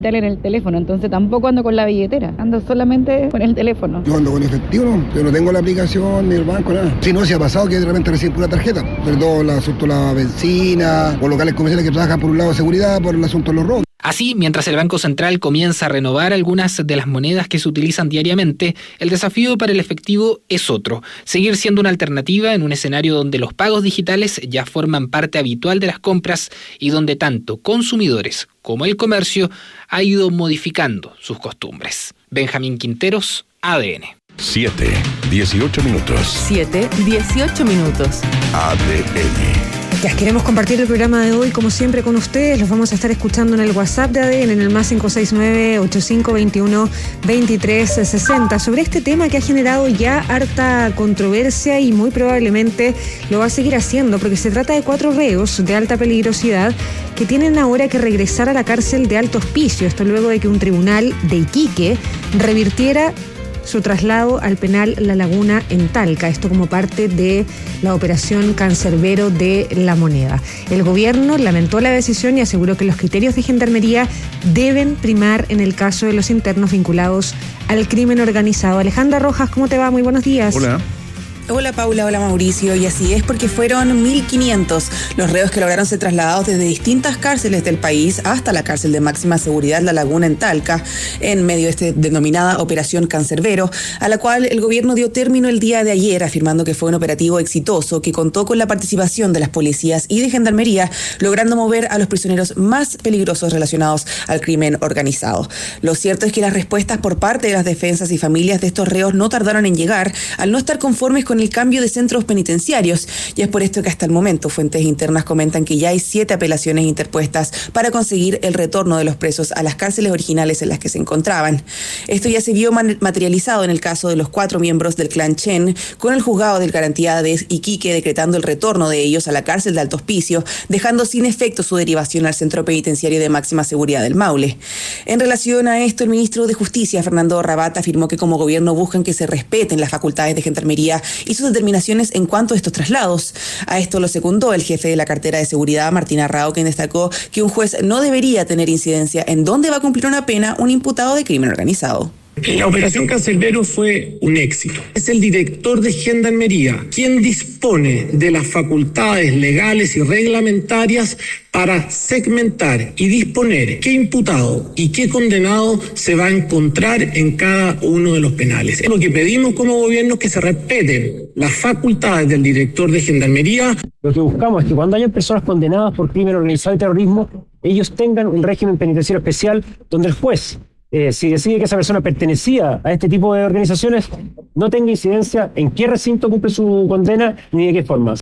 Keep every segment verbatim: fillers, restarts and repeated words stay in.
en el teléfono, entonces tampoco ando con la billetera, ando solamente con el teléfono. Yo ando con efectivo, no, yo no tengo la aplicación ni el banco, nada. Si no, se ha pasado que de repente recién pura tarjeta, sobre todo el asunto de la benzina, o locales comerciales que trabajan por un lado de seguridad, por el asunto de los robos. Así, mientras el Banco Central comienza a renovar algunas de las monedas que se utilizan diariamente, el desafío para el efectivo es otro: seguir siendo una alternativa en un escenario donde los pagos digitales ya forman parte habitual de las compras y donde tanto consumidores como el comercio ha ido modificando sus costumbres. Benjamín Quinteros, A D N. siete, dieciocho minutos. siete, dieciocho minutos. A D N. Ya queremos compartir el programa de hoy como siempre con ustedes. Los vamos a estar escuchando en el WhatsApp de A D N en el más cinco seis nueve, ocho cinco dos uno, veintitrés sesenta sobre este tema que ha generado ya harta controversia y muy probablemente lo va a seguir haciendo, porque se trata de cuatro reos de alta peligrosidad que tienen ahora que regresar a la cárcel de Alto Hospicio. Esto luego de que un tribunal de Iquique revirtiera su traslado al penal La Laguna en Talca, esto como parte de la operación Cancerbero de La Moneda. El gobierno lamentó la decisión y aseguró que los criterios de gendarmería deben primar en el caso de los internos vinculados al crimen organizado. Alejandra Rojas, ¿cómo te va? Muy buenos días. Hola. Hola Paula, hola Mauricio, y así es porque fueron mil quinientos los reos que lograron ser trasladados desde distintas cárceles del país hasta la cárcel de máxima seguridad La Laguna en Talca, en medio de esta denominada Operación Cancerbero, a la cual el gobierno dio término el día de ayer, afirmando que fue un operativo exitoso que contó con la participación de las policías y de gendarmería, logrando mover a los prisioneros más peligrosos relacionados al crimen organizado. Lo cierto es que las respuestas por parte de las defensas y familias de estos reos no tardaron en llegar, al no estar conformes con el cambio de centros penitenciarios, y es por esto que hasta el momento fuentes internas comentan que ya hay siete apelaciones interpuestas para conseguir el retorno de los presos a las cárceles originales en las que se encontraban. Esto ya se vio materializado en el caso de los cuatro miembros del clan Chen, con el juzgado de garantía de Iquique decretando el retorno de ellos a la cárcel de Alto Hospicio, dejando sin efecto su derivación al centro penitenciario de máxima seguridad del Maule. En relación a esto, el ministro de Justicia, Fernando Rabat, afirmó que como gobierno buscan que se respeten las facultades de gendarmería y sus determinaciones en cuanto a estos traslados. A esto lo secundó el jefe de la cartera de seguridad, Martín Arrao, quien destacó que un juez no debería tener incidencia en dónde va a cumplir una pena un imputado de crimen organizado. La operación Cancerbero fue un éxito. Es el director de Gendarmería quien dispone de las facultades legales y reglamentarias para segmentar y disponer qué imputado y qué condenado se va a encontrar en cada uno de los penales. Lo que pedimos como gobierno es que se respeten las facultades del director de Gendarmería. Lo que buscamos es que cuando hayan personas condenadas por crimen organizado y terrorismo, ellos tengan un régimen penitenciario especial donde el juez, Eh, si decide que esa persona pertenecía a este tipo de organizaciones, no tenga incidencia en qué recinto cumple su condena ni de qué forma.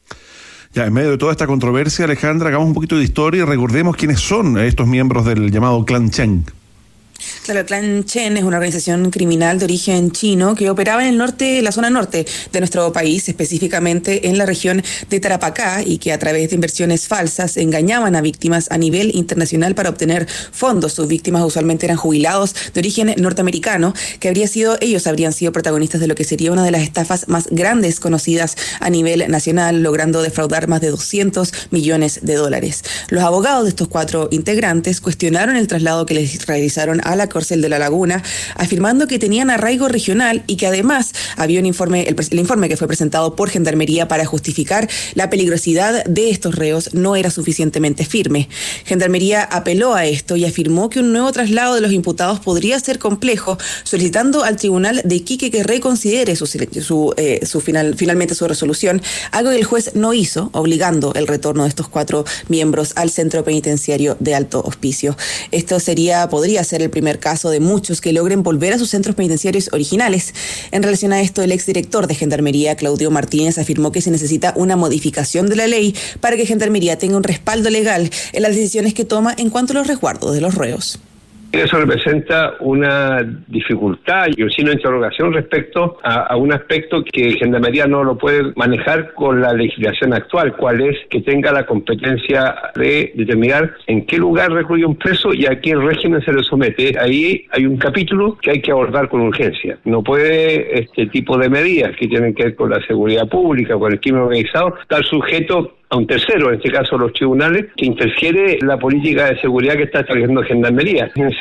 Ya, en medio de toda esta controversia, Alejandra, hagamos un poquito de historia y recordemos quiénes son estos miembros del llamado Clan Chen. Claro, el clan Chen es una organización criminal de origen chino que operaba en el norte, la zona norte de nuestro país, específicamente en la región de Tarapacá, y que a través de inversiones falsas engañaban a víctimas a nivel internacional para obtener fondos. Sus víctimas usualmente eran jubilados de origen norteamericano, que habría sido, ellos habrían sido protagonistas de lo que sería una de las estafas más grandes conocidas a nivel nacional, logrando defraudar más de doscientos millones de dólares. Los abogados de estos cuatro integrantes cuestionaron el traslado que les realizaron a la cárcel de La Laguna, afirmando que tenían arraigo regional y que además había un informe, el, el informe que fue presentado por Gendarmería para justificar la peligrosidad de estos reos no era suficientemente firme. Gendarmería apeló a esto y afirmó que un nuevo traslado de los imputados podría ser complejo, solicitando al tribunal de Iquique que reconsidere su, su, eh, su final, finalmente su resolución, algo que el juez no hizo, obligando el retorno de estos cuatro miembros al centro penitenciario de Alto Hospicio. Esto sería, podría ser el primer caso de muchos que logren volver a sus centros penitenciarios originales. En relación a esto, el exdirector de Gendarmería, Claudio Martínez, afirmó que se necesita una modificación de la ley para que Gendarmería tenga un respaldo legal en las decisiones que toma en cuanto a los resguardos de los reos. Eso representa una dificultad y un signo de interrogación respecto a, a un aspecto que Gendarmería no lo puede manejar con la legislación actual, cuál es que tenga la competencia de determinar en qué lugar recluye un preso y a qué régimen se le somete. Ahí hay un capítulo que hay que abordar con urgencia. No puede este tipo de medidas que tienen que ver con la seguridad pública, con el crimen organizado, estar sujeto a un tercero, en este caso los tribunales, que interfiere en la política de seguridad que está estableciendo Gendarmería. En ese